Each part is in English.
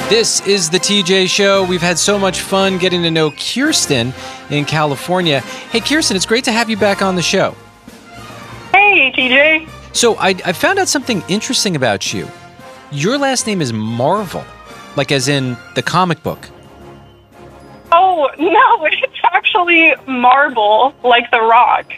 This is the TJ Show. We've had so much fun getting to know Kirsten in California. Hey, Kirsten, it's great to have you back on the show. Hey, TJ. So I found out something interesting about you. Your last name is Marvel, like as in the comic book. Oh, no, it's actually Marble, like The Rock.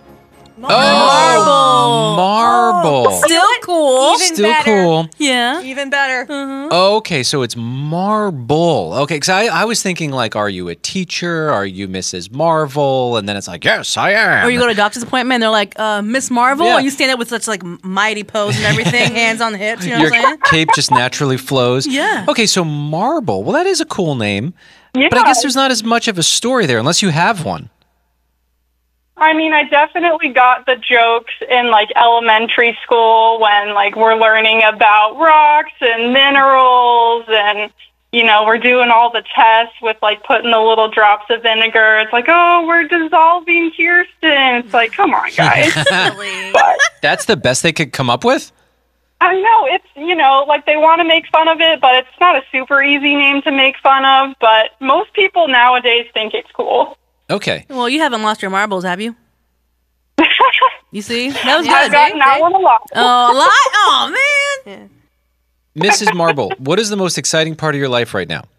Oh, Marble. Still cool. Even Still better. cool. Yeah. Even better. Okay, so it's Marble. Okay, because I was thinking, like, are you a teacher? Are you Mrs. Marvel? And then it's like, yes, I am. Or you go to a doctor's appointment and they're like, Miss Marvel, Yeah. and you stand up with such like mighty pose and everything, hands on the hips, you know Your what I'm saying? cape just naturally flows. Yeah. Okay, so Marble. Well, that is a cool name. Yeah. But I guess there's not as much of a story there, unless you have one. I mean, I definitely got the jokes in, like, elementary school when, like, we're learning about rocks and minerals and, you know, we're doing all the tests with, like, putting the little drops of vinegar. It's like, oh, we're dissolving Kirsten. It's like, come on, guys. Silly. But That's the best they could come up with? I know it's, you know, like they want to make fun of it, but it's not a super easy name to make fun of. But most people nowadays think it's cool. Okay. Well, you haven't lost your marbles, have you? You see? That was I've good. gotten that one a lot. Oh, a lot? Oh, man. Mrs. Marble, what is the most exciting part of your life right now?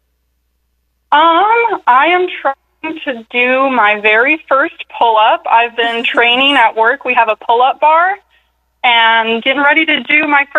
I am trying to do my very first pull-up. I've been training at work. We have a pull-up bar, and getting ready to do my first